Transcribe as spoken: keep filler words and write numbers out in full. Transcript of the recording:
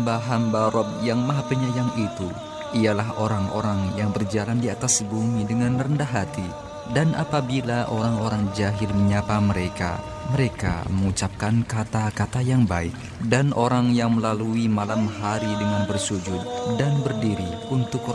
hamba-hamba Rabb yang Maha Penyayang itu ialah orang-orang yang berjalan di atas bumi dengan rendah hati. Dan apabila orang-orang jahil menyapa mereka, mereka mengucapkan kata-kata yang baik. Dan orang yang melalui malam hari dengan bersujud dan berdiri untuk